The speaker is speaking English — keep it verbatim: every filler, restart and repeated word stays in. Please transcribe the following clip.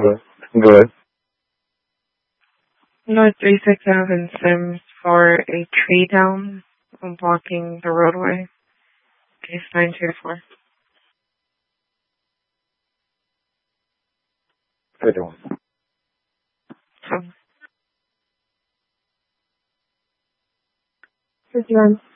Good. North three six seven Sims for a tree down blocking the roadway. Case nine two four. How you doing? So, Fifty-one.